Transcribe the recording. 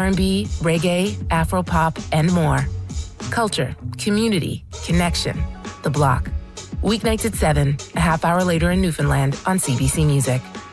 R&B, reggae, Afro-pop, and more. Culture, community, connection. The Block. Weeknights at 7, a half hour later in Newfoundland on CBC Music.